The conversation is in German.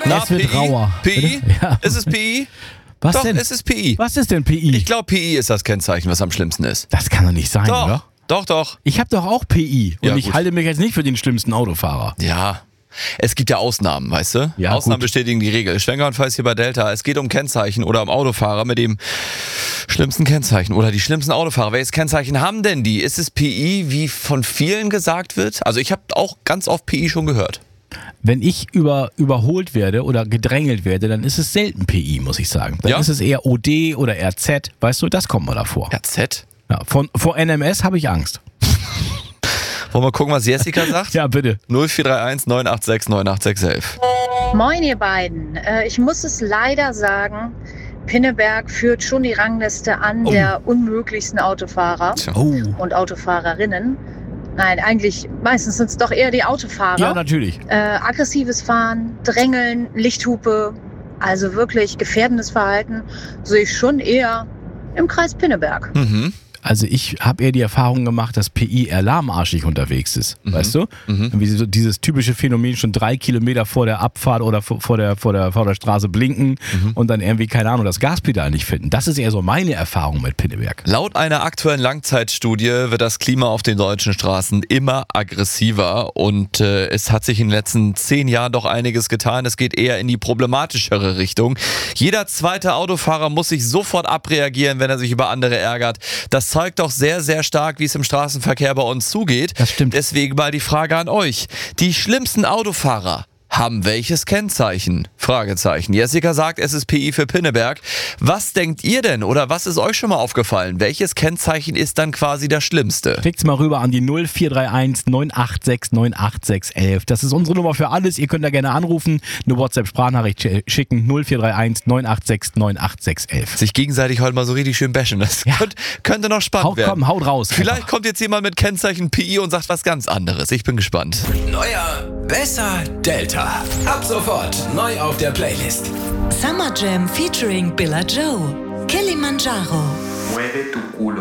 Na, Es wird rauer. PI? Ja. Ist es PI? Was Doch, denn? es ist PI. Was ist denn PI? Ich glaube, PI ist das Kennzeichen, was am schlimmsten ist. Das kann doch nicht sein, oder? Doch. Ich habe doch auch PI und Ja, ich gut. halte mich jetzt nicht für den schlimmsten Autofahrer. Ja. Es gibt ja Ausnahmen, weißt du? Ja, Ausnahmen gut. bestätigen die Regel. Schwenker-und-Falls hier bei Delta. Es geht um Kennzeichen oder um Autofahrer mit dem schlimmsten Kennzeichen oder die schlimmsten Autofahrer. Welches Kennzeichen haben denn die? Ist es PI, wie von vielen gesagt wird? Also ich habe auch ganz oft PI schon gehört. Wenn ich überholt werde oder gedrängelt werde, dann ist es selten PI, muss ich sagen. Dann Ja? ist es eher OD oder RZ. Weißt du, das kommt mal davor. RZ? Ja, vor NMS habe ich Angst. Wollen wir gucken, was Jessica sagt? Ja, bitte. 0431 986 98611. Moin ihr beiden. Ich muss es leider sagen, Pinneberg führt schon die Rangliste an der unmöglichsten Autofahrer Oh. und Autofahrerinnen. Nein, eigentlich meistens sind es doch eher die Autofahrer. Ja, natürlich. Aggressives Fahren, Drängeln, Lichthupe, also wirklich gefährdendes Verhalten sehe ich schon eher im Kreis Pinneberg. Mhm. Also ich habe eher die Erfahrung gemacht, dass PI eher lahmarschig unterwegs ist, weißt du? Irgendwie so dieses typische Phänomen, schon 3 Kilometer vor der Abfahrt oder vor der Straße blinken und dann irgendwie, keine Ahnung, das Gaspedal nicht finden. Das ist eher so meine Erfahrung mit Pinneberg. Laut einer aktuellen Langzeitstudie wird das Klima auf den deutschen Straßen immer aggressiver und es hat sich in den letzten 10 Jahren doch einiges getan. Es geht eher in die problematischere Richtung. Jeder zweite Autofahrer muss sich sofort abreagieren, wenn er sich über andere ärgert. Das zeigt doch sehr, sehr stark, wie es im Straßenverkehr bei uns zugeht. Das stimmt. Deswegen mal die Frage an euch. Die schlimmsten Autofahrer haben welches Kennzeichen? Fragezeichen. Jessica sagt, es ist PI für Pinneberg. Was denkt ihr denn oder was ist euch schon mal aufgefallen? Welches Kennzeichen ist dann quasi das Schlimmste? Klickt's mal rüber an die 0431 986 98611. Das ist unsere Nummer für alles. Ihr könnt da gerne anrufen, eine WhatsApp-Sprachnachricht schicken. 0431 986 98611. Sich gegenseitig heute mal so richtig schön bashen. Das könnte noch spannend werden. Haut raus. Vielleicht einfach. kommt jetzt jemand mit Kennzeichen PI und sagt was ganz anderes. Ich bin gespannt. Neuer, besser, Delta. Ab sofort neu auf der Playlist. Summer Jam featuring Billa Joe. Kilimanjaro. Mueve tu culo.